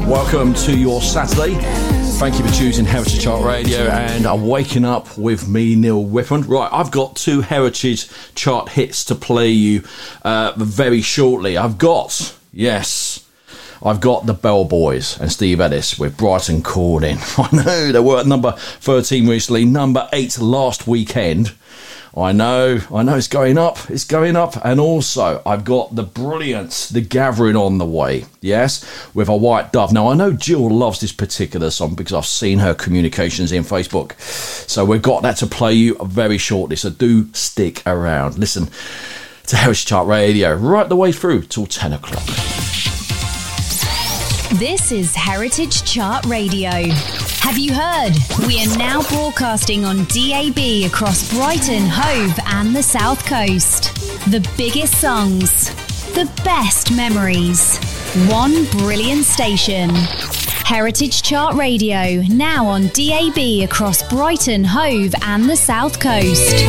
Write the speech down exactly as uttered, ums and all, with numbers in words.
Welcome to your Saturday. Thank you for choosing Heritage Chart Radio and uh, waking up with me, Neil Whippen. Right, I've got two Heritage Chart hits to play you uh, very shortly. I've got, yes, I've got the Bell Boys and Steve Ellis with Brighton Calling. I know, they were at number thirteen recently, number eight last weekend. I know, I know it's going up, it's going up. And also, I've got the brilliant The Gathering on the way, yes, with A White Dove. Now, I know Jill loves this particular song because I've seen her communications in Facebook. So we've got that to play you very shortly, so do stick around. Listen to Heritage Chart Radio right the way through till ten o'clock. This is Heritage Chart Radio. Have you heard? We are now broadcasting on D A B across Brighton, Hove and the South Coast. The biggest songs, the best memories. One brilliant station. Heritage Chart Radio, now on D A B across Brighton, Hove and the South Coast.